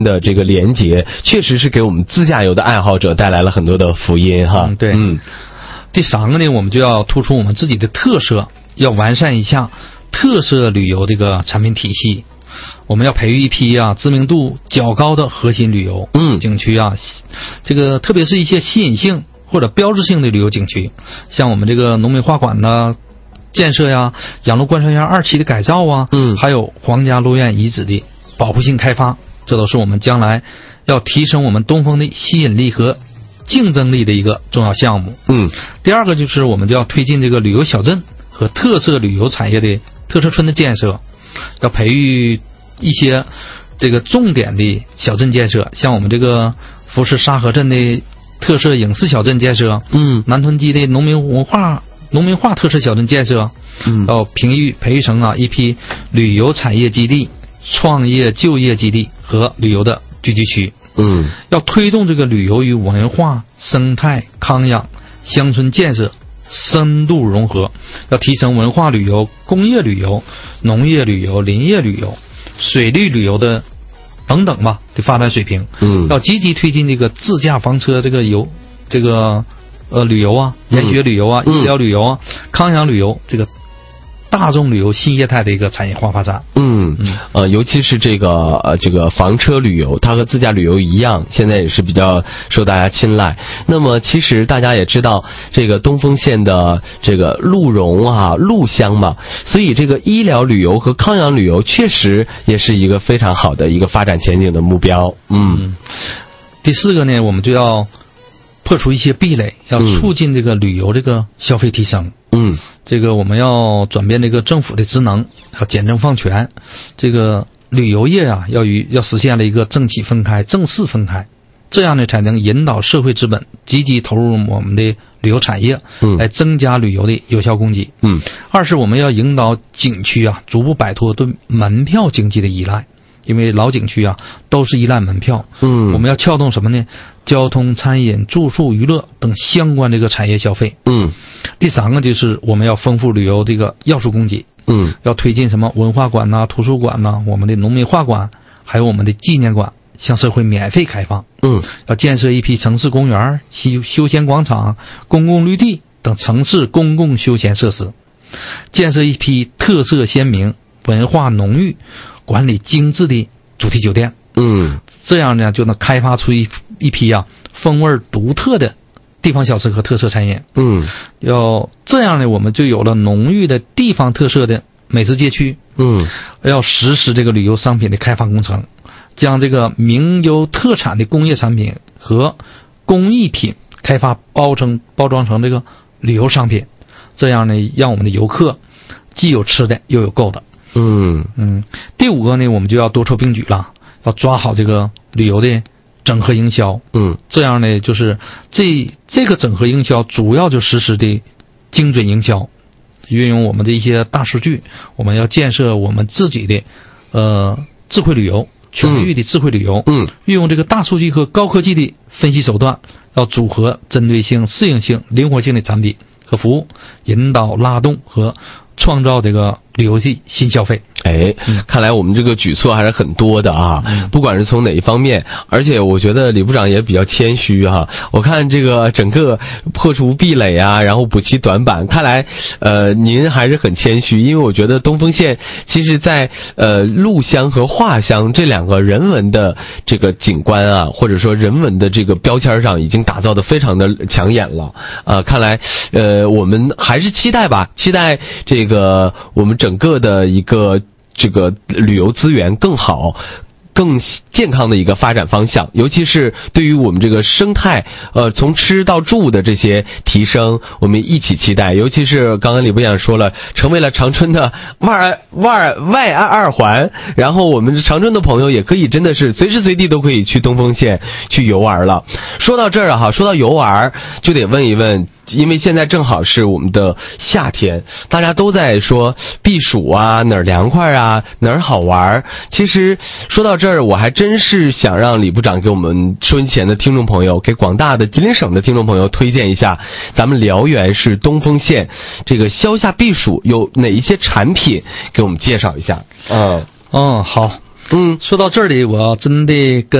的这个连结，确实是给我们自驾游的爱好者带来了很多的福音哈。 对。第3个呢，我们就要突出我们自己的特色，要完善一下特色旅游这个产品体系。我们要培育一批知名度较高的核心旅游景区这个特别是一些吸引性或者标志性的旅游景区，像我们这个农民画馆的建设养鹿观山园2期的改造还有皇家鹿苑遗址的保护性开发，这都是我们将来要提升我们东风的吸引力和竞争力的一个重要项目。第2个就是我们就要推进这个旅游小镇和特色旅游产业的特色村的建设，要培育一些这个重点的小镇建设，像我们这个福士沙河镇的特色影视小镇建设，南屯基的农民化特色小镇建设，要培育成一批旅游产业基地、创业就业基地和旅游的聚居区。要推动这个旅游与文化、生态、康养、乡村建设深度融合，要提升文化旅游、工业旅游、农业旅游、林业旅游、水利旅游的等等的发展水平。要积极推进这个自驾房车这个旅游研学旅游医疗旅游康养旅游这个大众旅游新业态的一个产业化发展。 尤其是这个房车旅游，它和自驾旅游一样，现在也是比较受大家青睐。那么其实大家也知道，这个东丰县的这个鹿茸鹿香嘛，所以这个医疗旅游和康养旅游确实也是一个非常好的一个发展前景的目标。 第4个呢，我们就要破除一些壁垒，要促进这个旅游这个消费提升。这个我们要转变这个政府的职能，要简政放权。这个旅游业要实现了一个政企分开、政事分开，这样呢才能引导社会资本积极投入我们的旅游产业，来增加旅游的有效供给。2是我们要引导景区逐步摆脱对门票经济的依赖。因为老景区都是依赖门票，我们要撬动什么呢？交通、餐饮、住宿、娱乐等相关这个产业消费。第3个就是我们要丰富旅游这个要素供给，要推进什么文化馆图书馆我们的农民画馆，还有我们的纪念馆向社会免费开放。要建设一批城市公园、休闲广场、公共绿地等城市公共休闲设施，建设一批特色鲜明、文化浓郁、管理精致的主题酒店。这样呢就能开发出一批风味独特的地方小吃和特色餐饮。要这样呢，我们就有了浓郁的地方特色的美食街区。要实施这个旅游商品的开发工程，将这个名优特产的工业产品和工艺品开发包装成这个旅游商品，这样呢让我们的游客既有吃的又有够的。第5个呢，我们就要多筹并举了，要抓好这个旅游的整合营销。这样呢，就是这个整合营销主要就实施的精准营销，运用我们的一些大数据，我们要建设我们自己的智慧旅游，全域的智慧旅游。运用这个大数据和高科技的分析手段，要组合针对性、适应性、灵活性的产品和服务，引导拉动和创造这个旅游的新消费。 看来我们这个举措还是很多的不管是从哪一方面，而且我觉得李部长也比较谦虚我看这个整个破除壁垒然后补齐短板，看来您还是很谦虚，因为我觉得东丰县其实在鹿香和画香这2个人文的这个景观或者说人文的这个标签上已经打造的非常的抢眼了。看来我们还是期待这个我们整个的一个这个旅游资源更好、更健康的一个发展方向，尤其是对于我们这个生态，从吃到住的这些提升，我们一起期待。尤其是刚刚李部长说了，成为了长春的外岸2环，然后我们长春的朋友也可以真的是随时随地都可以去东丰县去游玩了。说到这儿说到游玩，就得问一问。因为现在正好是我们的夏天，大家都在说避暑哪儿凉快哪儿好玩。其实说到这儿，我还真是想让李部长给我们收音机前的听众朋友，给广大的吉林省的听众朋友推荐一下咱们辽源市东丰县这个消夏避暑有哪一些产品，给我们介绍一下。 好。 说到这里，我要真的跟